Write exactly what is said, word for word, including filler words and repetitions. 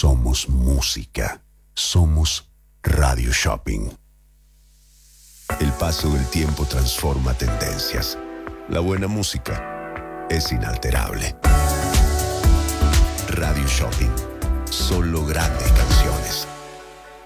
somos música. Somos Radio Shopping. El paso del tiempo transforma tendencias. La buena música es inalterable. Radio Shopping. Solo grandes